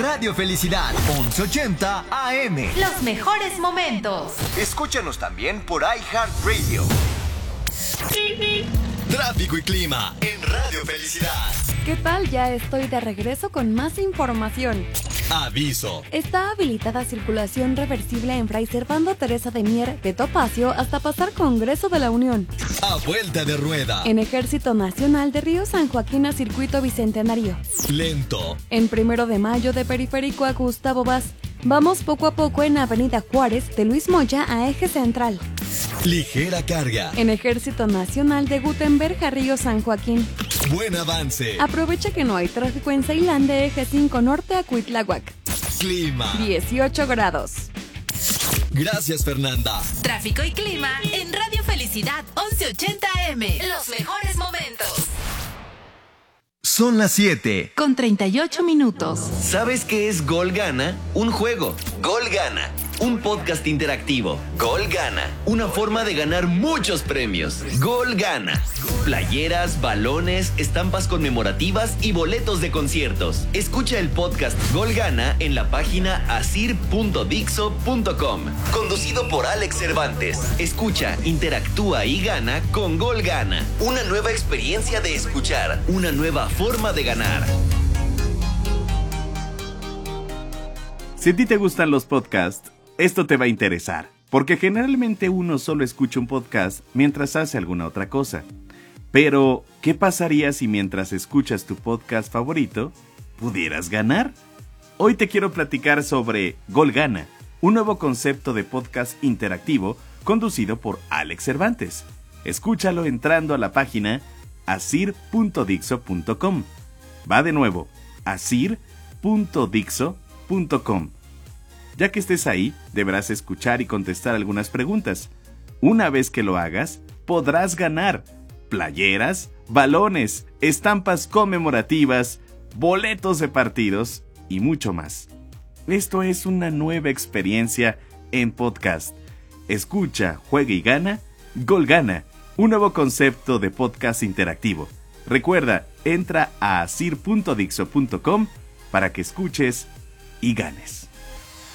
Radio Felicidad, 1180 AM. Los mejores momentos. Escúchanos también por iHeartRadio. Tráfico y clima en Radio Felicidad. ¿Qué tal? Ya estoy de regreso con más información. Aviso. Está habilitada circulación reversible en Fray Servando Teresa de Mier, de Topacio, hasta pasar Congreso de la Unión. A vuelta de rueda. En Ejército Nacional de Río San Joaquín a Circuito Bicentenario. Lento. En 1 de Mayo de Periférico a Gustavo Vaz. Vamos poco a poco en Avenida Juárez de Luis Moya a Eje Central. Ligera carga. En Ejército Nacional de Gutenberg a Río San Joaquín. Buen avance. Aprovecha que no hay tráfico en Ceilán de Eje 5 Norte a Cuitláhuac. Clima. 18 grados. Gracias, Fernanda. Tráfico y clima en Radio Felicidad 1180 AM. Los mejores momentos. Son las 7. Con 38 minutos. ¿Sabes qué es Gol Gana? Un juego. Gol Gana. Un podcast interactivo. Gol Gana. Una forma de ganar muchos premios. Gol Gana. Playeras, balones, estampas conmemorativas y boletos de conciertos. Escucha el podcast Gol Gana en la página asir.dixo.com. Conducido por Alex Cervantes. Escucha, interactúa y gana con Gol Gana. Una nueva experiencia de escuchar. Una nueva forma de ganar. Si a ti te gustan los podcasts, esto te va a interesar, porque generalmente uno solo escucha un podcast mientras hace alguna otra cosa. Pero, ¿qué pasaría si mientras escuchas tu podcast favorito, pudieras ganar? Hoy te quiero platicar sobre Gol Gana, un nuevo concepto de podcast interactivo conducido por Alex Cervantes. Escúchalo entrando a la página asir.dixo.com. Va de nuevo, asir.dixo.com. Ya que estés ahí, deberás escuchar y contestar algunas preguntas. Una vez que lo hagas, podrás ganar playeras, balones, estampas conmemorativas, boletos de partidos y mucho más. Esto es una nueva experiencia en podcast. Escucha, juega y gana, Gol Gana, un nuevo concepto de podcast interactivo. Recuerda, entra a asir.dixo.com para que escuches y ganes.